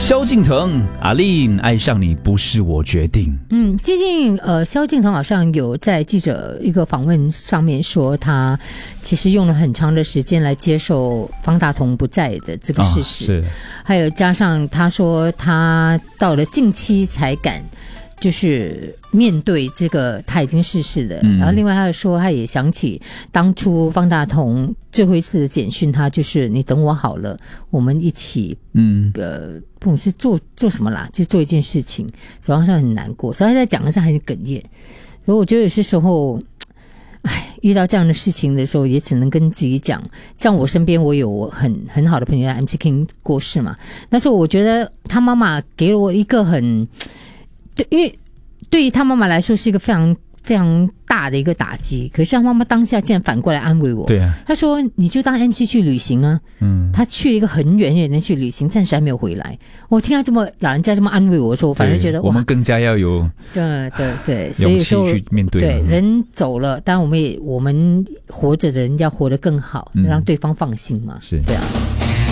萧敬腾，阿令爱上你不是我决定。 最近萧敬腾好像有在记者一个访问上面说，他其实用了很长的时间来接受方大同不在的这个事实， 是， 还有加上他说他到了近期才敢就是面对这个他已经逝世的，然后另外他说他也想起当初方大同最后一次的简讯，他就是你等我好了，我们一起不管是做什么啦，就做一件事情，手上很难过，所以他在讲的时候很哽咽。所以我觉得有些时候遇到这样的事情的时候，也只能跟自己讲。像我身边我有很好的朋友 MC King 过世嘛，那时候我觉得他妈妈给了我一个对，因为对于他妈妈来说是一个非常非常大的一个打击，可是他妈妈当下竟然反过来安慰我。 对啊， 他说你就当 MC 去旅行啊。他去了一个很远的去旅行，暂时还没有回来。我听他这么老人家这么安慰我说，我反而觉得我们更加要有对，所以说勇气去面对。 对，人走了，当然我们活着的人要活得更好，让对方放心嘛。 是这样。